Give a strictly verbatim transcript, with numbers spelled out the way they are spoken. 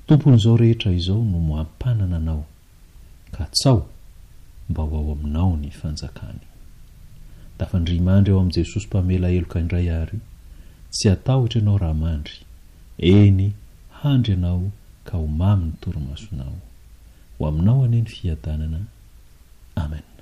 tompon'izao rehetra izao no moampanana anao ka tsao mba ho ao aminao ny fanjakany. Dafandrimandry eo am' Jesosy mpamela heloka indray ary tsy atahotra ianao raha mandry, eny handry ianao ka ho mamy ny torimasonao. Ho aminao anie ny fiadanana. Amen.